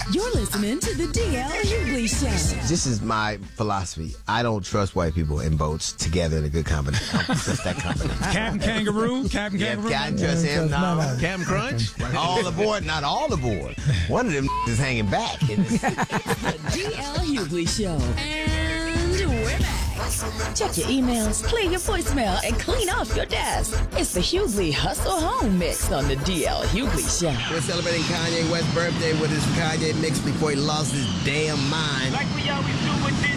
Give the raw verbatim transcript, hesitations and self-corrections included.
You're listening to the D L Hughley Show. This is my philosophy. I don't trust white people in boats together in a good company. I don't trust that company. Captain Kangaroo? Captain Yeah, Kangaroo? I trust him now. Captain Crunch? All aboard, not all aboard. One of them is hanging back. The D L Hughley Show. And we're back. Check your emails, clear your voicemail, and clean off your desk. It's the Hughley Hustle Home Mix on the D L Hughley Show. We're celebrating Kanye West's birthday with his Kanye mix before he lost his damn mind. Like we always do with this